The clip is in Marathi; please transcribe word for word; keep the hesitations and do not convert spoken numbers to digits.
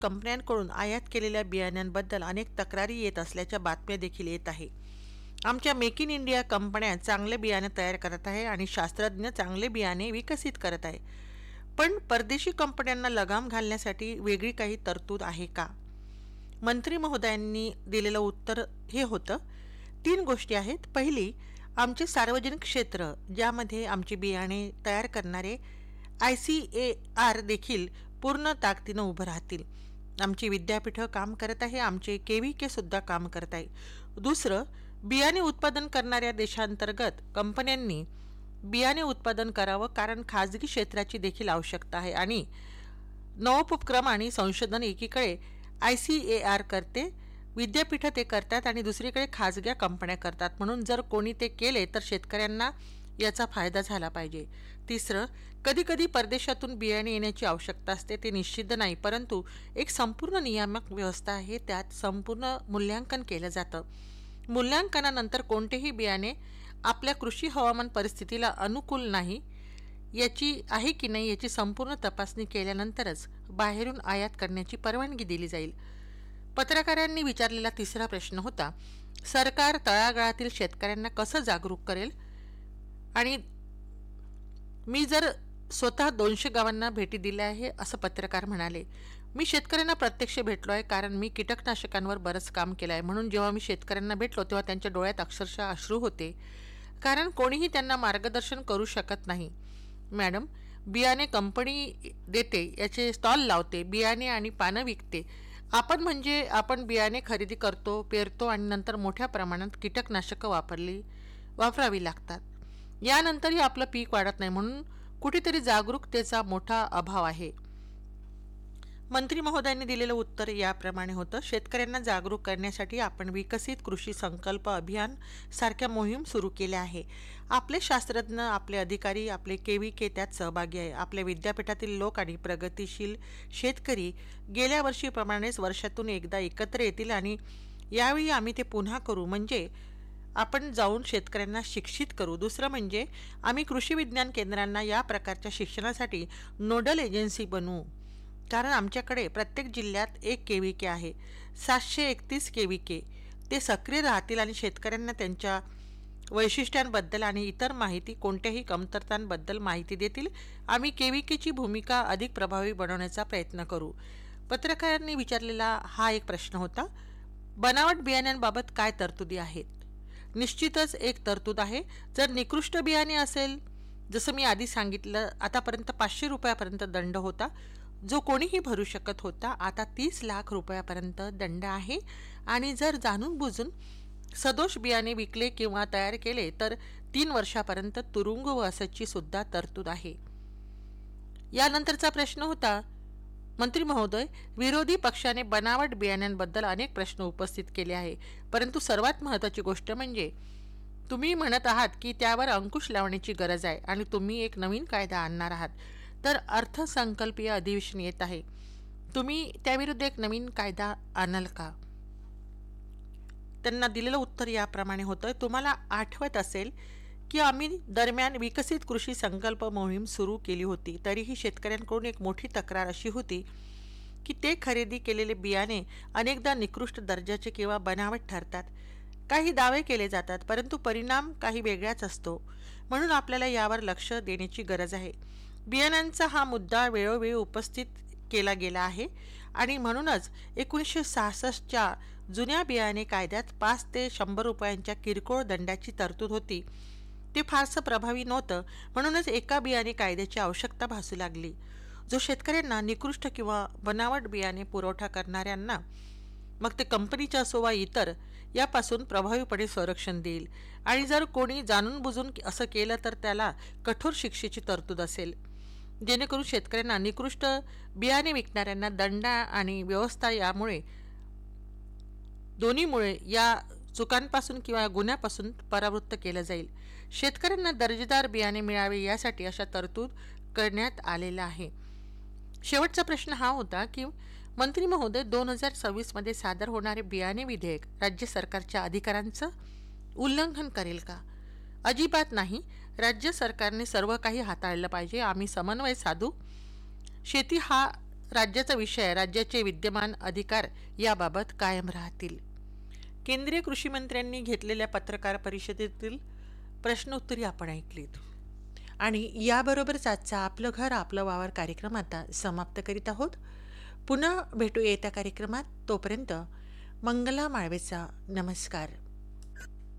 कंपन्यांकडून आयात केलेल्या बियाण्यांबद्दल अनेक तक्रारी येत असल्याच्या बातम्या देखील येत आहे. आमच्या मेक इन इंडिया कंपन्या चांगले बियाणे तयार करत आहे आणि शास्त्रज्ञ चांगले बियाणे विकसित करत आहे. पण परदेशी कंपन्यांना लगाम घालण्यासाठी वेगळी काही तरतूद आहे का? मंत्री महोदयांनी दिलेलं उत्तर हे होतं, तीन गोष्टी आहेत. पहिली, आमचे सार्वजनिक क्षेत्र ज्यामध्ये आमची बियाणे तयार करणारे आय सी ए आर देखील पूर्ण ताकदीनं उभं राहतील. आमची विद्यापीठं काम करत आहे, आमचे के व्ही के सुद्धा काम करत आहे. दुसरं, बियाणे उत्पादन करणाऱ्या देशांतर्गत कंपन्यांनी बियाणे उत्पादन करावं, कारण खाजगी क्षेत्राची देखील आवश्यकता आहे आणि नवोपक्रम आणि संशोधन एकीकडे आय सी ए आर करते, विद्यापीठं ते करतात आणि दुसरीकडे खाजग्या कंपन्या करतात. म्हणून जर कोणी ते केले तर शेतकऱ्यांना याचा फायदा झाला पाहिजे. तिसरं, कधीकधी परदेशातून बियाणे येण्याची आवश्यकता असते, ते निश्चित नाही, परंतु एक संपूर्ण नियामक व्यवस्था आहे, त्यात संपूर्ण मूल्यांकन केलं जातं. मूल्यांकनानंतर कोणतेही बियाणे आपल्या कृषी हवामान परिस्थितीला अनुकूल नाही याची आहे की नाही याची संपूर्ण तपासणी केल्यानंतरच बाहेरून आयात करण्याची परवानगी दिली जाईल. पत्रकारांनी विचारलेला तिसरा प्रश्न होता, सरकार तळागाळातील शेतकऱ्यांना कसं जागरूक करेल? आणि मी जर स्वतः दोनशे गावांना भेटी दिल्या आहे असं पत्रकार म्हणाले. मी शेतकऱ्यांना प्रत्यक्ष भेटलो आहे, कारण मी कीटकनाशकांवर बरंच काम केलं आहे. म्हणून जेव्हा मी शेतकऱ्यांना भेटलो तेव्हा त्यांच्या डोळ्यात अक्षरशः अश्रू होते, कारण कोणीही त्यांना मार्गदर्शन करू शकत नाही. मॅडम, बियाणे कंपनी देते, याचे स्टॉल लावते, बियाणे आणि पानं विकते. आपण म्हणजे आपण बियाणे खरेदी करतो, पेरतो आणि नंतर मोठ्या प्रमाणात कीटकनाशकं वापरली वापरावी लागतात. यानंतरही आपलं पीक वाढत नाही, म्हणून कुठेतरी जागरूकतेचा मोठा अभाव आहे. मंत्री महोदयांनी दिलेलं उत्तर याप्रमाणे होतं, शेतकऱ्यांना जागरूक करण्यासाठी आपण विकसित कृषी संकल्प अभियान सारख्या मोहीम सुरू केल्या आहे. आपले शास्त्रज्ञ, आपले अधिकारी, आपले के व्ही के त्यात सहभागी आहे. आपल्या विद्यापीठातील लोक आणि प्रगतिशील शेतकरी गेल्या वर्षीप्रमाणेच वर्षातून एकदा एकत्र येतील आणि यावेळी आम्ही ते पुन्हा करू, म्हणजे आपण जाऊन शेतकऱ्यांना शिक्षित करू. दुसरं म्हणजे आम्ही कृषी विज्ञान केंद्रांना या प्रकारच्या शिक्षणासाठी नोडल एजन्सी बनवू, कारण आमच्याकडे प्रत्येक जिल्ह्यात एक के व्ही के आहे, सातशे एकतीस के व्ही के. ते सक्रिय राहतील आणि शेतकऱ्यांना त्यांच्या वैशिष्ट्यांबद्दल आणि इतर माहिती, कोणत्याही कमतरतांबद्दल माहिती देतील. आम्ही के व्ही केची भूमिका अधिक प्रभावी बनवण्याचा प्रयत्न करू. पत्रकारांनी विचारलेला हा एक प्रश्न होता, बनावट बियाण्यांबाबत काय तरतुदी आहेत? निश्चितच एक तरतूद आहे. जर निकृष्ट बियाणे असेल, जसं मी आधी सांगितलं, आतापर्यंत पाचशे रुपयापर्यंत दंड होता, जो कोणीही भरू शकत होता. आता तीस लाख रुपयापर्यंत दंड आहे आणि जर जाणून बुजून सदोष बियाणे विकले किंवा तयार केले तर तीन वर्षापर्यंत तुरुंगवासाची सुद्धा तरतूद आहे. यानंतरचा प्रश्न होता, मंत्री महोदय, विरोधी पक्षाने बनावट बियाण्यांबद्दल अनेक प्रश्न उपस्थित केले आहे, परंतु सर्वात महत्त्वाची गोष्ट म्हणजे तुम्ही म्हणत आहात की त्यावर अंकुश लावण्याची गरज आहे आणि तुम्ही एक नवीन कायदा आणणार आहात. तर अर्थसंकल्पीय अधिवेशन येत आहे, तुम्ही त्याविरुद्ध एक नवीन कायदा आणाल का? त्यांना दिलेलं उत्तर याप्रमाणे होतं, तुम्हाला आठवत असेल की आम्ही दरम्यान विकसित कृषी संकल्प मोहीम सुरू केली होती. तरीही शेतकऱ्यांकडून एक मोठी तक्रार अशी होती की ते खरेदी केलेले बियाणे अनेकदा निकृष्ट दर्जाचे किंवा बनावट ठरतात. काही दावे केले जातात, परंतु परिणाम काही वेगळाच असतो. म्हणून आपल्याला यावर लक्ष देण्याची गरज आहे. बियाण्यांचा हा मुद्दा वेळोवेळी उपस्थित केला गेला आहे आणि म्हणूनच एकोणीसशे सहासष्टच्या जुन्या बियाणे कायद्यात पाच ते शंभर रुपयांच्या किरकोळ दंडाची तरतूद होती. ते फारसं प्रभावी नव्हतं, म्हणूनच एका बियाणे कायद्याची आवश्यकता भासू लागली, जो शेतकऱ्यांना निकृष्ट किंवा बनावट बियाणे पुरवठा करणाऱ्यांना, मग ते कंपनीच्या असो वा इतर, यापासून प्रभावीपणे संरक्षण देईल. आणि जर कोणी जाणून बुजून असं केलं तर त्याला कठोर शिक्षेची तरतूद असेल, जेणेकरून शेतकऱ्यांना निकृष्ट बियाणे विकणाऱ्यांना दंड आणि व्यवस्था यामुळे दोन्हीमुळे या चुकांपासून किंवा गुन्ह्यापासून परावृत्त केलं जाईल. शेतकऱ्यांना दर्जेदार बियाणे मिळावे यासाठी अशा तरतूद करण्यात आलेला आहे. शेवटचा प्रश्न हा होता की मंत्री महोदय, दोन हजार सव्वीसमध्ये सादर होणारे बियाणे विधेयक राज्य सरकारच्या अधिकारांचं उल्लंघन करेल का? अजिबात नाही. राज्य सरकारने सर्व काही हाताळलं पाहिजे. आम्ही समन्वय साधू. शेती हा राज्याचा विषय आहे. राज्याचे विद्यमान अधिकार याबाबत कायम राहतील. केंद्रीय कृषी मंत्र्यांनी घेतलेल्या पत्रकार परिषदेतील प्रश्नोत्तरी आपण ऐकलीत. आणि याबरोबरच आजचा आपलं घर आपलं वावर कार्यक्रम आता समाप्त करीत आहोत. पुन्हा भेटू येत्या कार्यक्रमात. तोपर्यंत मंगला माळवेचा नमस्कार.